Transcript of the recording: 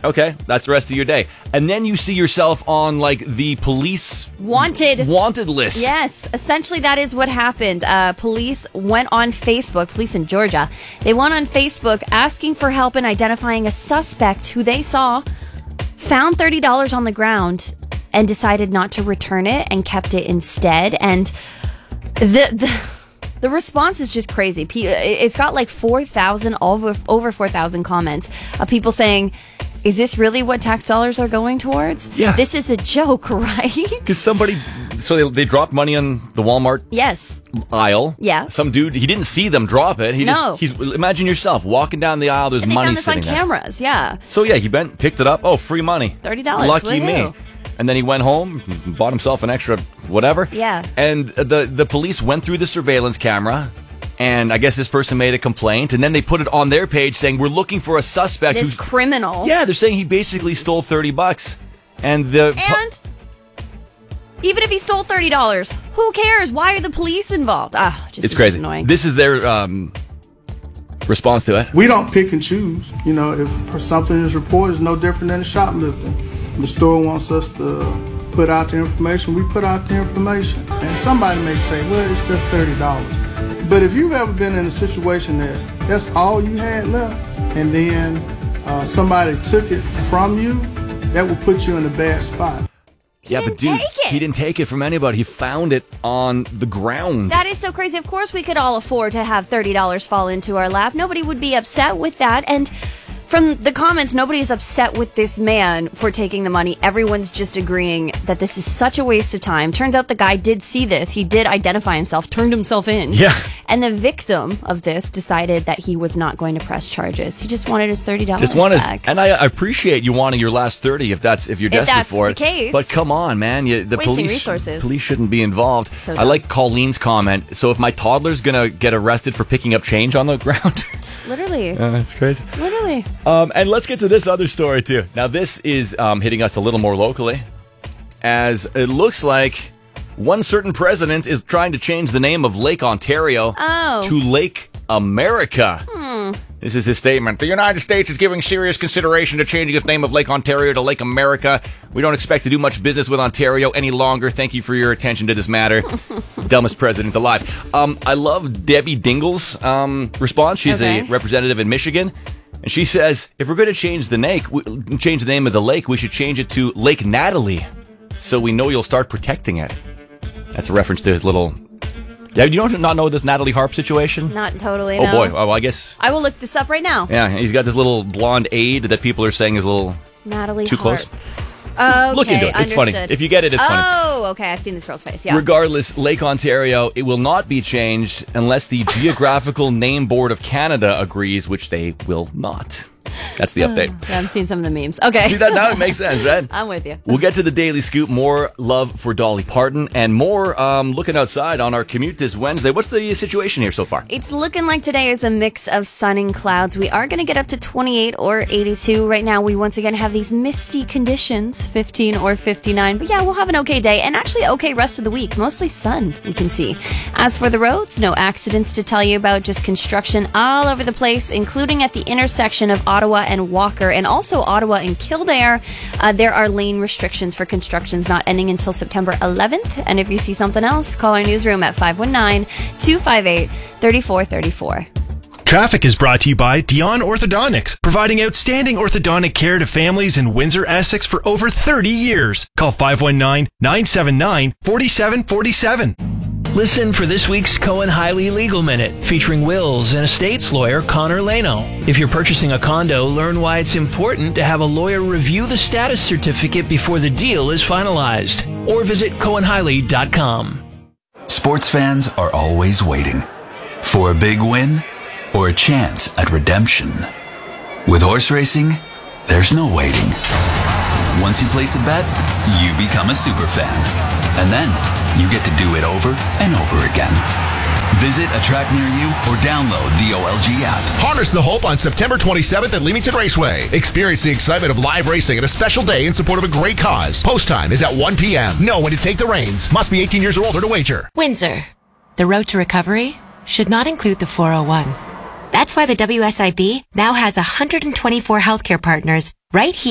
Okay, that's the rest of your day. And then you see yourself on, like, the police... Wanted list. Yes, essentially that is what happened. Police went on Facebook, police in Georgia, they went on Facebook asking for help in identifying a suspect who they saw, found $30 on the ground, and decided not to return it and kept it instead. And the response is just crazy. It's got like 4,000, over 4,000 comments of people saying, is this really what tax dollars are going towards? Yeah. This is a joke, right? Because somebody... So they dropped money on the Walmart aisle. Yeah. Some dude, he didn't see them drop it. Imagine yourself walking down the aisle, there's money sitting there. They found this on cameras, yeah. So yeah, he picked it up. Oh, free money. $30. Lucky me. And then he went home, bought himself an extra whatever. Yeah. And the police went through the surveillance camera, and I guess this person made a complaint, and then they put it on their page saying, we're looking for a suspect who's criminal. Yeah, they're saying he basically stole $30. And even if he stole $30, who cares? Why are the police involved? It's crazy. Annoying. This is their response to it. We don't pick and choose. You know, if something is reported, it's no different than shoplifting. The store wants us to put out the information, we put out the information. And somebody may say, well, it's just $30. But if you've ever been in a situation that that's all you had left, and then somebody took it from you, that will put you in a bad spot. He didn't take it from anybody. He found it on the ground. That is so crazy. Of course, we could all afford to have $30 fall into our lap. Nobody would be upset with that. And from the comments, nobody's upset with this man for taking the money. Everyone's just agreeing that this is such a waste of time. Turns out the guy did see this. He did identify himself, turned himself in. Yeah. And the victim of this decided that he was not going to press charges. He just wanted his $30 back. And I appreciate you wanting your last 30 if you're desperate for it. If that's the case. But come on, man, the police shouldn't be involved. So I like Colleen's comment. So if my toddler's gonna get arrested for picking up change on the ground, literally, that's crazy. Literally. And let's get to this other story too. Now this is hitting us a little more locally, as it looks like one certain president is trying to change the name of Lake Ontario to Lake America. This is his statement. The United States is giving serious consideration to changing its name of Lake Ontario to Lake America. We don't expect to do much business with Ontario any longer. Thank you for your attention to this matter. Dumbest president alive. I love Debbie Dingle's response. She's a representative in Michigan. And she says, if we're going to change the name of the lake, we should change it to Lake Natalie, so we know you'll start protecting it. That's a reference to his little... Yeah, you don't not know this Natalie Harp situation? Not totally, Oh, no. boy. Oh, I guess... I will look this up right now. Yeah, he's got this little blonde aide that people are saying is a little... Natalie too Harp. Close. Okay, look into it. It's understood. funny. If you get it, it's funny. Oh, okay. I've seen this girl's face. Yeah. Regardless, Lake Ontario, it will not be changed unless the Geographical Name Board of Canada agrees, which they will not. That's the update. Yeah, I'm seeing some of the memes. Okay. See that now? It makes sense, right? I'm with you. We'll get to the Daily Scoop. More love for Dolly Parton and more looking outside on our commute this Wednesday. What's the situation here so far? It's looking like today is a mix of sun and clouds. We are going to get up to 28 or 82. Right now, we once again have these misty conditions, 15 or 59. But yeah, we'll have an okay day and actually okay rest of the week. Mostly sun, we can see. As for the roads, no accidents to tell you about, just construction all over the place, including at the intersection of Ottawa and Walker, and also Ottawa and Kildare. There are lane restrictions for constructions not ending until September 11th. And if you see something else, call our newsroom at 519-258-3434. Traffic is brought to you by Dion Orthodontics, providing outstanding orthodontic care to families in Windsor, Essex for over 30 years. Call 519-979-4747. Listen for this week's Cohen Hiley Legal Minute, featuring wills and estates lawyer Connor Leno. If you're purchasing a condo, learn why it's important to have a lawyer review the status certificate before the deal is finalized. Or visit CohenHiley.com. Sports fans are always waiting for a big win or a chance at redemption. With horse racing, there's no waiting. Once you place a bet, you become a super fan. And then you get to do it over and over again. Visit a track near you or download the OLG app. Harness the hope on September 27th at Leamington Raceway. Experience the excitement of live racing at a special day in support of a great cause. Post time is at 1 p.m. Know when to take the reins. Must be 18 years or older to wager. Windsor. The road to recovery should not include the 401. That's why the WSIB now has 124 healthcare partners right here.